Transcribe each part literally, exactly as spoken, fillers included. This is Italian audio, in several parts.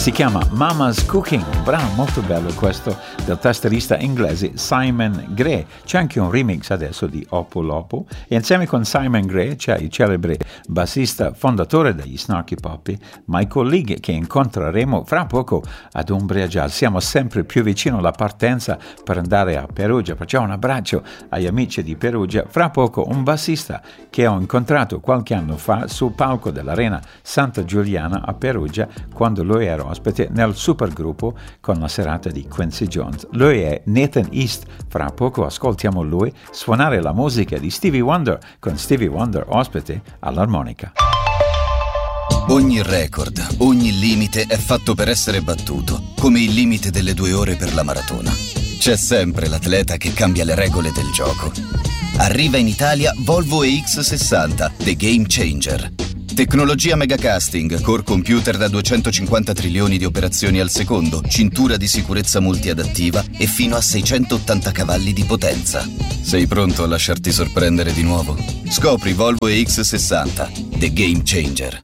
si chiama Mama's Cooking, brano molto bello questo del tastierista inglese Simon Gray. C'è anche un remix adesso di Oppo Lopo e insieme con Simon Gray c'è il celebre bassista fondatore degli Snarky Puppy Michael League, che incontreremo fra poco ad Umbria Jazz. Siamo sempre più vicino alla partenza per andare a Perugia. Facciamo un abbraccio agli amici di Perugia. Fra poco un bassista che ho incontrato qualche anno fa sul palco dell'Arena Santa Giuliana a Perugia, quando lui era ospite nel supergruppo con la serata di Quincy Jones. Lui è Nathan East. Fra poco ascoltiamo lui suonare la musica di Stevie Wonder con Stevie Wonder ospite all'armonica. Ogni record, ogni limite è fatto per essere battuto, come il limite delle due ore per la maratona. C'è sempre l'atleta che cambia le regole del gioco. Arriva in Italia Volvo E X sessanta, The Game Changer. Tecnologia megacasting, core computer da duecentocinquanta trilioni di operazioni al secondo, cintura di sicurezza multiadattiva e fino a seicentottanta cavalli di potenza. Sei pronto a lasciarti sorprendere di nuovo? Scopri Volvo E X sessanta, The Game Changer.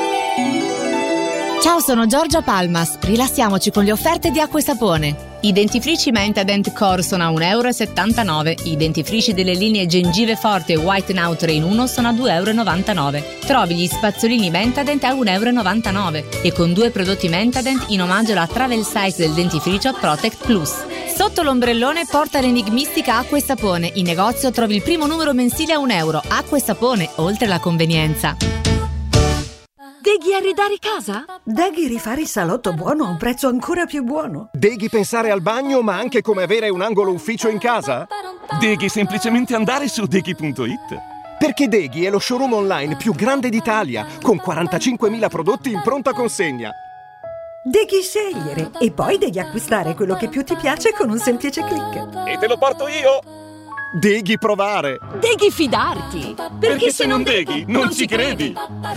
Ciao, sono Giorgia Palmas. Rilassiamoci con le offerte di Acqua e Sapone. I dentifrici Mentadent Core sono a un euro e settantanove. I dentifrici delle linee Gengive Forte e White Now tre in uno sono a due euro e novantanove. Trovi gli spazzolini Mentadent a un euro e novantanove. E con due prodotti Mentadent in omaggio alla travel size del dentifricio Protect Plus. Sotto l'ombrellone porta l'enigmistica Acqua e Sapone. In negozio trovi il primo numero mensile a un euro. Acqua e Sapone, oltre la convenienza. Deghi arredare casa? Deghi rifare il salotto buono a un prezzo ancora più buono? Deghi pensare al bagno ma anche come avere un angolo ufficio in casa? Deghi semplicemente andare su deghi punto it. Perché Deghi è lo showroom online più grande d'Italia, con quarantacinquemila prodotti in pronta consegna. Deghi scegliere e poi devi acquistare quello che più ti piace con un semplice click. E te lo porto io! Deghi provare! Deghi fidarti! Perché, Perché se non deghi, non, non ci credi!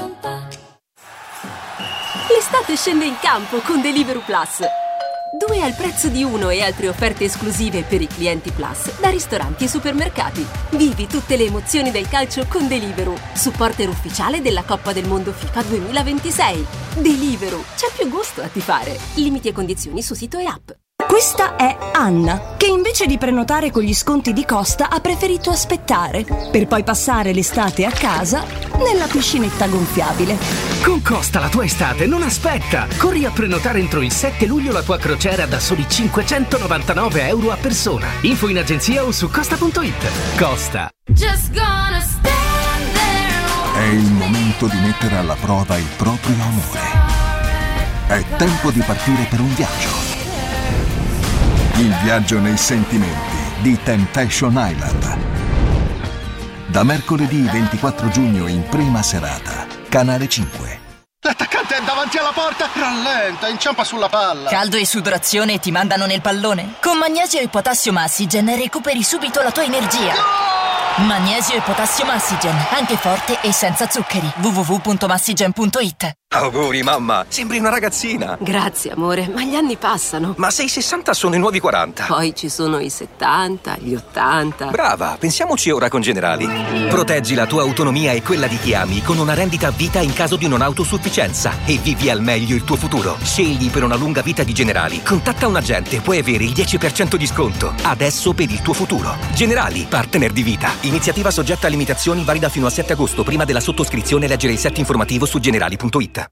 L'estate scende in campo con Deliveroo Plus. Due al prezzo di uno e altre offerte esclusive per i clienti Plus da ristoranti e supermercati. Vivi tutte le emozioni del calcio con Deliveroo, supporter ufficiale della Coppa del Mondo FIFA duemilaventisei. Deliveroo, c'è più gusto a tifare. Limiti e condizioni su sito e app. Questa è Anna, che invece di prenotare con gli sconti di Costa ha preferito aspettare, per poi passare l'estate a casa nella piscinetta gonfiabile. Con Costa la tua estate non aspetta! Corri a prenotare entro il sette luglio la tua crociera da soli cinquecentonovantanove euro a persona. Info in agenzia o su costa punto it. Costa. Just gonna stand there. È il momento di mettere alla prova il proprio amore. È tempo di partire per un viaggio. Il viaggio nei sentimenti di Temptation Island. Da mercoledì ventiquattro giugno in prima serata, Canale cinque. L'attaccante è davanti alla porta, rallenta, inciampa sulla palla. Caldo e sudorazione ti mandano nel pallone? Con Magnesio e Potassio Massigen recuperi subito la tua energia. No! Magnesio e Potassio Massigen, anche forte e senza zuccheri. w w w punto massigen punto it. Auguri mamma, sembri una ragazzina. Grazie amore, ma gli anni passano. Ma se i sessanta sono i nuovi quaranta. Poi ci sono i settanta, gli ottanta. Brava, pensiamoci ora con Generali. Proteggi la tua autonomia e quella di chi ami con una rendita a vita in caso di non autosufficienza e vivi al meglio il tuo futuro. Scegli per una lunga vita di Generali. Contatta un agente, puoi avere il dieci per cento di sconto. Adesso per il tuo futuro. Generali, partner di vita. Iniziativa soggetta a limitazioni, valida fino al sette agosto. Prima della sottoscrizione leggere il set informativo su generali punto it.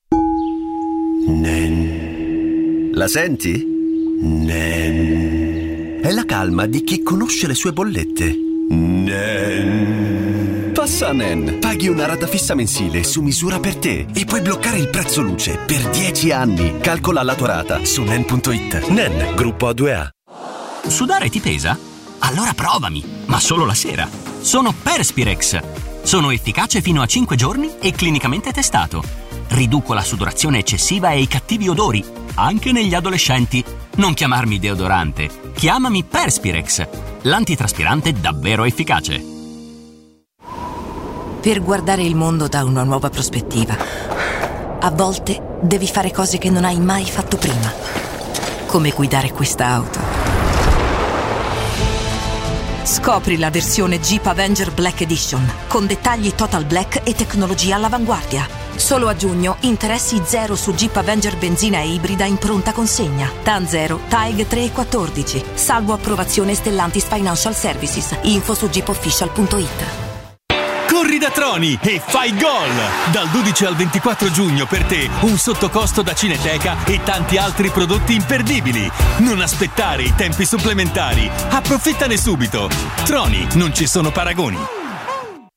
Nen. La senti? Nen. È la calma di chi conosce le sue bollette. Nen. Passa a Nen. Paghi una rata fissa mensile su misura per te e puoi bloccare il prezzo luce per dieci anni. Calcola la tua rata su nen punto it. Nen, gruppo A due A. Sudare ti pesa? Allora provami, ma solo la sera. Sono Perspirex. Sono efficace fino a cinque giorni e clinicamente testato. Riduco la sudorazione eccessiva e i cattivi odori, anche negli adolescenti. Non chiamarmi deodorante, chiamami Perspirex, l'antitraspirante davvero efficace. Per guardare il mondo da una nuova prospettiva, a volte devi fare cose che non hai mai fatto prima, come guidare questa auto. Scopri la versione Jeep Avenger Black Edition, con dettagli Total Black e tecnologia all'avanguardia. Solo a giugno, interessi zero su Jeep Avenger benzina e ibrida in pronta consegna. T A N zero, T A E G tre e quattordici. Salvo approvazione Stellantis Financial Services. Info su jeep official punto it. Corri da Troni e fai gol! Dal dodici al ventiquattro giugno per te un sottocosto da Cineteca e tanti altri prodotti imperdibili. Non aspettare i tempi supplementari. Approfittane subito. Troni, non ci sono paragoni.